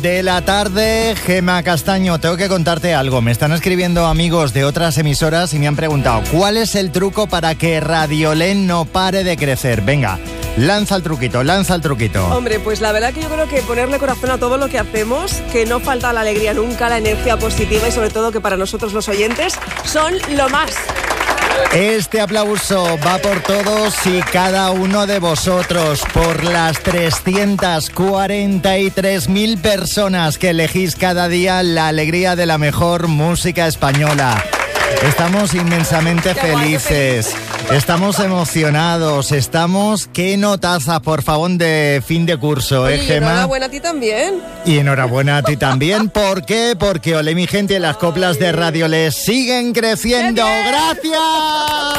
De la tarde, Gema Castaño, tengo que contarte algo. Me están escribiendo amigos de otras emisoras y me han preguntado ¿cuál es el truco para que Radiolén no pare de crecer? Venga, lanza el truquito. Hombre, pues la verdad que yo creo que ponerle corazón a todo lo que hacemos, que no falta la alegría nunca, la energía positiva y sobre todo que para nosotros los oyentes son lo más. Este aplauso va por todos y cada uno de vosotros, por las 343.000 personas que elegís cada día la alegría de la mejor música española. Estamos inmensamente felices, estamos emocionados, qué notaza, por favor, de fin de curso, Oye, Gema. Enhorabuena a ti también. Y enhorabuena a ti también. ¿Por qué? Porque olé mi gente, las coplas de Radiolén siguen creciendo. ¡Gracias!